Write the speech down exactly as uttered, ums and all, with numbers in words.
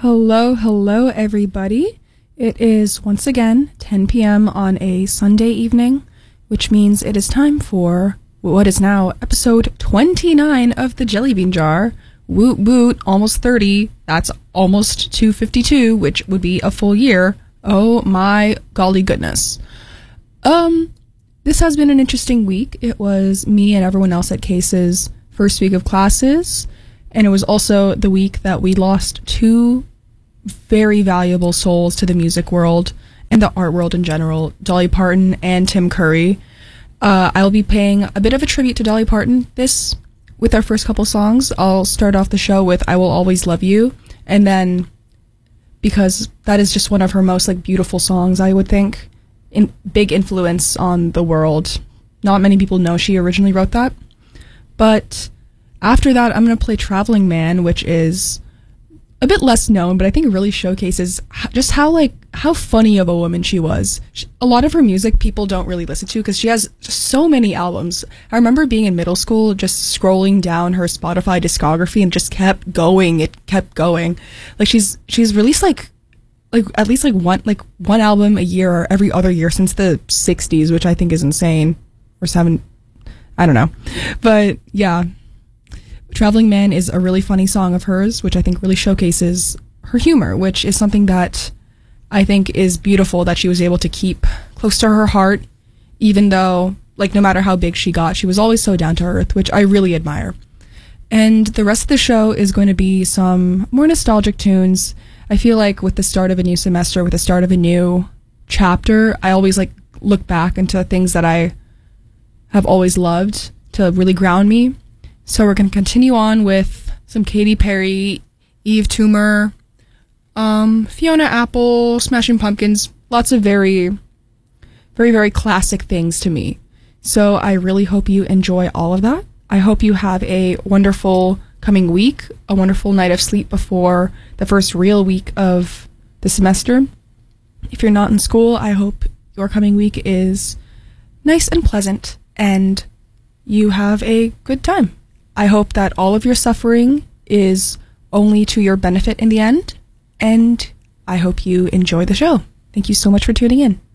Hello, hello, everybody. It is once again ten p.m. on a Sunday evening, which means it is time for what is now episode twenty-nine of the Jelly Bean Jar. Woot woot, almost thirty. That's almost two fifty-two, which would be a full year. Oh my golly goodness. Um, this has been an interesting week. It was me and everyone else at Case's first week of classes, and it was also the week that we lost two very valuable souls to the music world and the art world in general, Dolly Parton and Tim Curry. Uh, I'll be paying a bit of a tribute to Dolly Parton this with our first couple songs. I'll start off the show with I Will Always Love You, and then because that is just one of her most like beautiful songs, I would think, in big influence on the world. Not many people know she originally wrote that. But after that, I'm going to play Traveling Man, which is a bit less known, but I think it really showcases just how like how funny of a woman she was. She, a lot of her music people don't really listen to because she has so many albums. I remember being in middle school, just scrolling down her Spotify discography and just kept going. It kept going. Like she's she's released like like at least like one like one album a year or every other year since the sixties, which I think is insane. Or seven, I don't know, but yeah. Traveling Man is a really funny song of hers, which I think really showcases her humor, which is something that I think is beautiful that she was able to keep close to her heart, even though, like, no matter how big she got, she was always so down to earth, which I really admire. And the rest of the show is going to be some more nostalgic tunes. I feel like with the start of a new semester, with the start of a new chapter, I always, like, look back into things that I have always loved to really ground me. So we're going to continue on with some Katy Perry, Eve Toomer, um, Fiona Apple, Smashing Pumpkins, lots of very, very, very classic things to me. So I really hope you enjoy all of that. I hope you have a wonderful coming week, a wonderful night of sleep before the first real week of the semester. If you're not in school, I hope your coming week is nice and pleasant and you have a good time. I hope that all of your suffering is only to your benefit in the end, and I hope you enjoy the show. Thank you so much for tuning in.